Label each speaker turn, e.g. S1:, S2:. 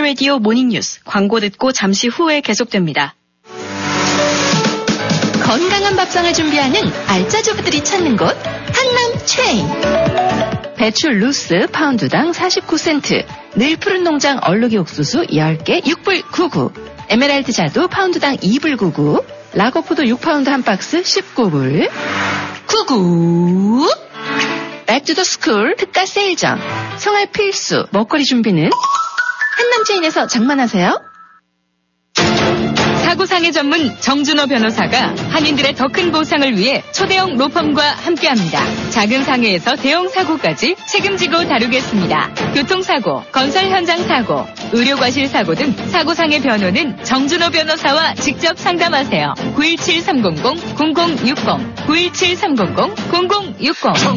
S1: 라디오 모닝뉴스 광고 듣고 잠시 후에 계속됩니다.
S2: 건강한 밥상을 준비하는 알짜주부들이 찾는 곳 한남 체인. 배출 루스 파운드당 49센트, 늘 푸른 농장 얼룩이 옥수수 10개 6불 99, 에메랄드 자두 파운드당 2불 99, 라거푸드 6파운드 한 박스 19불 99. 백투더스쿨 특가 세일점, 생활 필수 먹거리 준비는 한남체인에서 장만하세요.
S3: 사고상해 전문 정준호 변호사가 한인들의 더 큰 보상을 위해 초대형 로펌과 함께합니다. 작은 상해에서 대형 사고까지 책임지고 다루겠습니다. 교통사고, 건설 현장 사고, 의료과실 사고 등 사고상해 변호는 정준호 변호사와 직접 상담하세요. 917-300-0060, 917-300-0060.